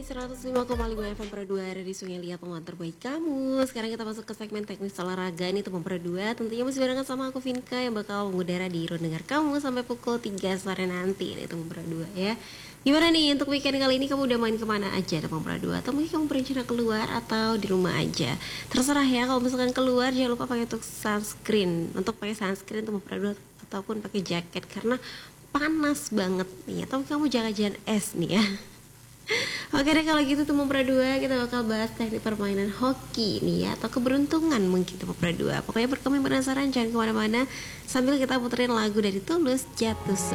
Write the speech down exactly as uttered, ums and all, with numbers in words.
seratus lima koma lima F M per dua dari Sungai Liat, teman terbaik kamu. Sekarang kita masuk ke segmen teknis olahraga ini teman per dua. Tentunya masih barengan sama aku Vinka yang bakal mengudara di ruang dengar kamu sampai pukul tiga sore nanti. Ini teman per dua ya. Gimana nih untuk weekend kali ini, kamu udah main kemana aja teman per dua? Atau mungkin kamu berencana keluar atau di rumah aja? Terserah ya, kalau misalkan keluar jangan lupa pakai untuk sunscreen. Untuk pakai sunscreen teman per dua ataupun pakai jaket karena panas banget nih. Atau kamu jangan-jangan es nih ya. Oke deh, kalau gitu teman Pradua, kita bakal bahas teknik permainan hoki nih ya, atau keberuntungan mungkin teman Pradua. Pokoknya berkami penasaran, jangan kemana-mana sambil kita puterin lagu dari Tulus, Jatuh Cinta.